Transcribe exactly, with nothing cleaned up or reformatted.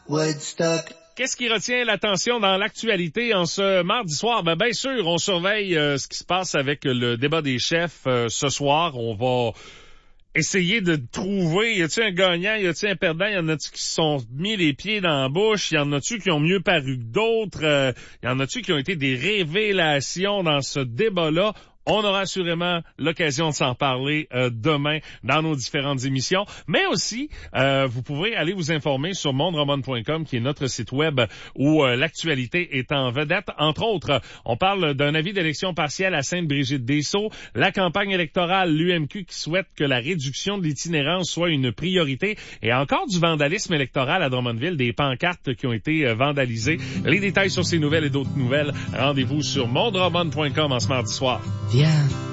Woodstock. Qu'est-ce qui retient l'attention dans l'actualité en ce mardi soir? Ben, bien sûr, on surveille euh, ce qui se passe avec le débat des chefs euh, ce soir. On va essayer de trouver, y a-t-il un gagnant, y a-t-il un perdant, y en a-tu qui se sont mis les pieds dans la bouche, y en a-tu qui ont mieux paru que d'autres, euh, y en a-tu qui ont été des révélations dans ce débat-là? On aura assurément l'occasion de s'en parler euh, demain dans nos différentes émissions. Mais aussi, euh, vous pouvez aller vous informer sur monde roman point com, qui est notre site web où euh, l'actualité est en vedette. Entre autres, on parle d'un avis d'élection partielle à Sainte-Brigitte-des-Sceaux, la campagne électorale, l'U M Q qui souhaite que la réduction de l'itinérance soit une priorité, et encore du vandalisme électoral à Drummondville, des pancartes qui ont été euh, vandalisées. Les détails sur ces nouvelles et d'autres nouvelles, rendez-vous sur monde roman point com en ce mardi soir. Viens.